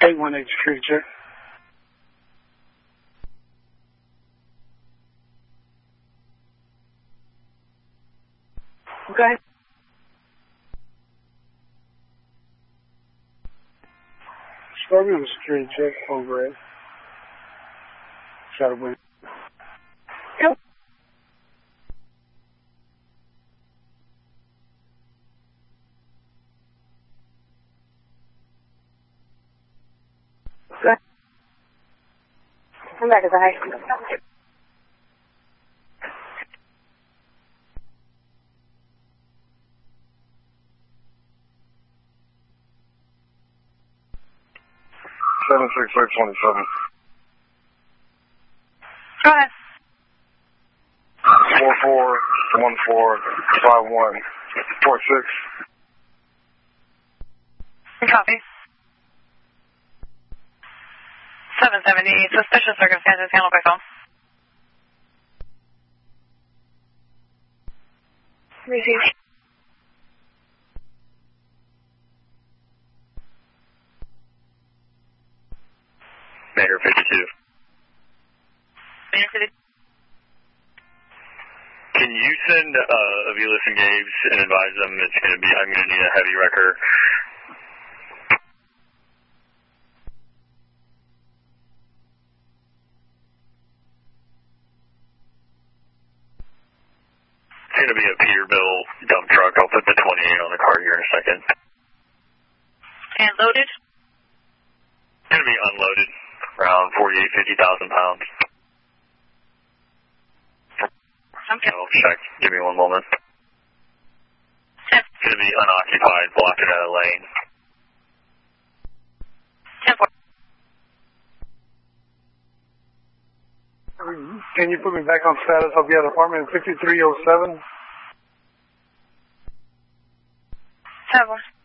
818 security check. Okay. Scorpion security check over at Shadow Wind. Yep. Okay. Come back as a high school. 76627. Go ahead. 44145146. Copy. 770. Suspicious circumstances handled by phone. Receive. Mayor 52. Mayor 52. Can you send Aviles and Gabe's and advise them I'm going to need a heavy wrecker? It's going to be a Peterbilt dump truck. I'll put the 28 on the car here in a second. And loaded? It's going to be unloaded, around 50,000 pounds. Okay. I'll check. Give me one moment. It's going to be unoccupied, blocking out a lane. 10-4. Can you put me back on status? I'll be at apartment 5307. 10-4.